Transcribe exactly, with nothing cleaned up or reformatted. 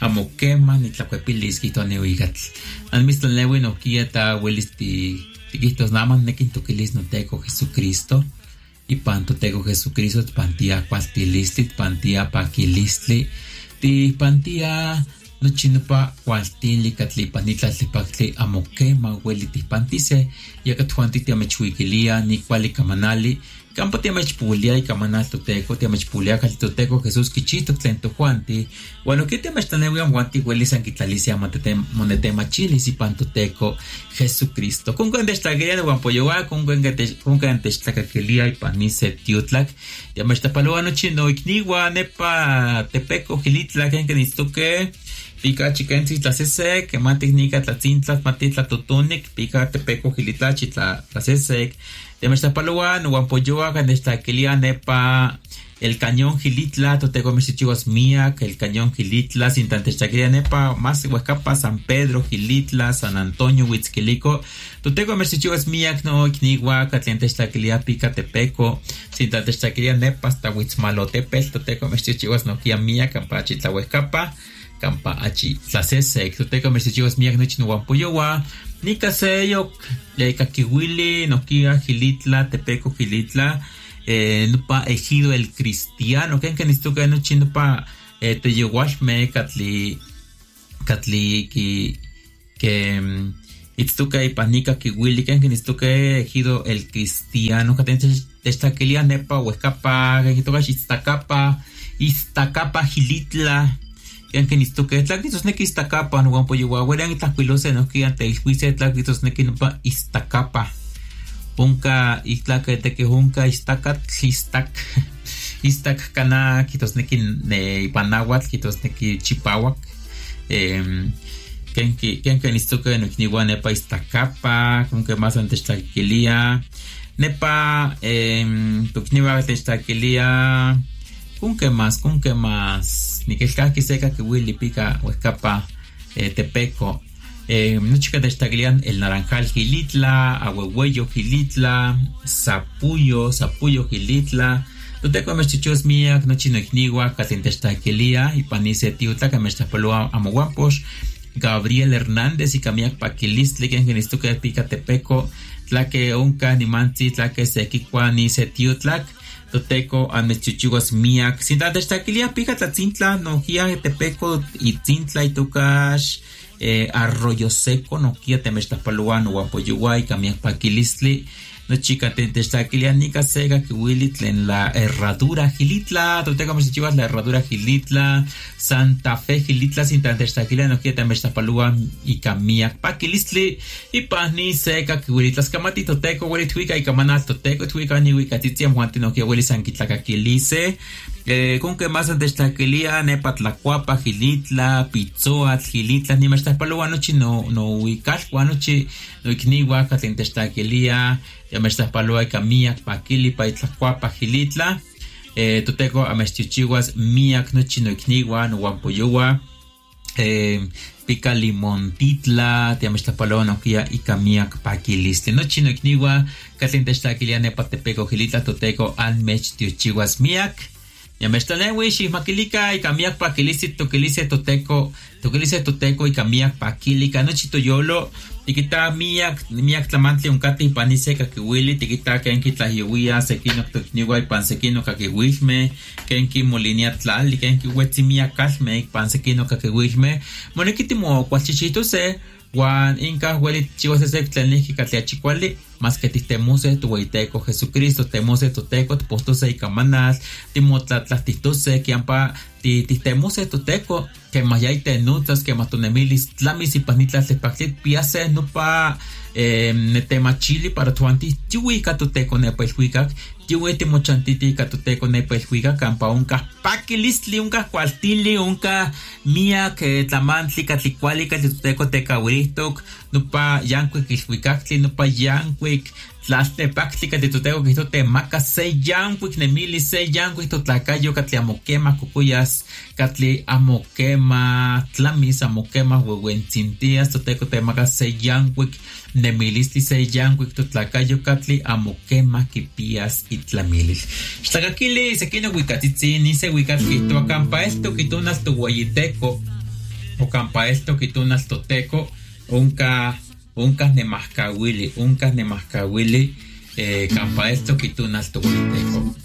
amo quema ni tlacuepilis quito neuigatl. An miston lewi no quieta huelis ti tiquitos naman nequin toquilis no teco Jesucristo. Y pan toteco Jesucristo pantia cualtilistli, pantia paquilistli, ti pantia no chinupa cualtili catli panitla tlipactli amo quema hueli ti pantise, ya catuanti te amechuiquilia ni cuali camanali. Campo te mechpulia y camanal toteco, te mechpulia cal toteco Jesús quichito tlento juanti. Bueno, que te mechtanewiam juanti hueli sanquitalicia monete machili si pantoteco Jesucristo. Con cuando estaguean guampoyoa, con cuando estacaquelia y panise tiutlak. Ya mechtapaloa no chino ikniwa nepa tepeco gilitlak en que nistoque. Pica chiquensis la sesec, que más técnica tlatzintlas, matitla totonic, pica tepeco gilitlachi la sesec. De Mestapaloa, Nuampoyoa, Ganestaquilia, Nepa, el cañón Gilitla, Toteco Mesichivas Mía, el cañón Gilitla, Sintantestaquilia, Nepa, más Huescapa, San Pedro, Gilitla, San Antonio, Huitzquilico, Toteco Mesichivas Mía, no, Knigua, Catlientestaquilia, Pica Tepeco, Sintantestaquilia, Nepa, hasta Huitzmalotepel, Toteco Mesichivas Noquia Mía, Campachitla Huescapa, Campa Achi, Tlasesec, Toteco Mesichivas Mía, Nuampoyoa, Nika seyok, le caquihuili, noquia, Gilitla, Tepeco, Gilitla, eh, nupa ejido el cristiano, que en que nistuca no chinupa, eh, te lleguashme, catli, catli, ki, que, itztuca y panica, kiwili, que en que nistuca ejido el cristiano, que te estaquelia nepa, huescapa, que toca istacapa, istacapa, Gilitla, que nistuque tlaquitos neki istacapa no guampo yuwa weran itlaquilose no que ante el juicio tlaquitos neki no pa istacapa punka itlaque te que junca istacat istak istak cana quitos neki ne ipanahuatl quitos neki chipawak em ken que ken que nistuque no kniwa nepa istacapa con que más antes tlaquilia nepa em tukniwa tlaquilia con que más con que más ni que el caqui seca que Willy pica o escapa eh, Tepeco eh, no chica de estaglian el naranjal Gilitla ahuehuello Gilitla sapullo sapullo Gilitla tú te comes chichos mía no chino ignigua catente estaquilia y panice tiuta que me estapolua amoguampos Gabriel Hernández y Camiac Paquilistli que en genisto que pica Tepeco tla que unca ni manti tla que se equicua ni se tiutlac Toteco a mechuchugas miak sin da destaquilia pica tlatzintla no gia Tepeco y tzintla y tucash eh, arroyo seco no gia te mestapalua no guapoyuay Camiac Paquilistli no chica te destaquilia nica sega que Willy en la herradura Gilitla Toteco mechuchugas la herradura Gilitla Santa Fe Gilitla sin da destaquilia no gia te mestapalua y Camiac Paquilistli y pani seca que Willy las camati Toteco Willy tuica y camanal Toteco tuica ni wika titiam juante no gia Willy sanquitlaca quilice eh, con que más destaquilia nepa tlacuapa Gilitla Pizzoat Gilitla ni mestapalua no chino no wikash guanochi no ikniwa caten destaquilia ya me estás paloa y Camiac Paquili pa itlacuapa Gilitla eh, Toteco a mestichiguas miak no chino ikniwa no guampoyua eh, pica limontitla te me estás paloa no kia y Camiac Paquiliste no chino ikniwa caten destaquilia nepa Tepeco Gilitla Toteco al mestichiguas miak ya me está lewi shihmaquilica y Camiac Paquiliste toquilice Toteco toquilice Toteco y Camiac Paquilica no chito yolo Tikita miak miak tlamantli unkati panice kakiwili tikita kenki tlahiwia sekino tokniwa pansekino kakiwilme kenki molinia tlali kenki wetsi miakalme pansekino kakiwilme monekiti mo kwalchichito se wan inka hueli chivos ese tleniki katliachikwali más que titemuse tu weiteco Jesucristo temuse toteco postose y camanas timotlatlatitose kiampa ti titemuse toteco que mayay tenutas que matonemilis tlamis y panitlas de paclit piase no pa eh, netema chili para tuanti tiwika toteco nepa ilhuicac tiwete mochantiti toteco nepa ilhuicac campa unca paquilistli unca cualtili unca mia que tlamantli catlicuali catitoteco tecauristoc no pa yancuic ilhuicactli no pa yancuic tlaste práctica de toteco que esto te maca se yancuic nemili se yancuic totlacayo catli amoquema cocuyas catli amoquema tlamis amoquema huehuentzintias toteco te maca se yancuic nemilisti se yancuic totlacayo catli amoquema kipias y tlamilis xtlacaquili sequino huicatitzin ni se huicatquito acampa esto quitunas tu guayiteco o campa esto quitunas toteco, unca, uncas nemascawili, uncas nemascawili, eh, campa esto quitunas toteco.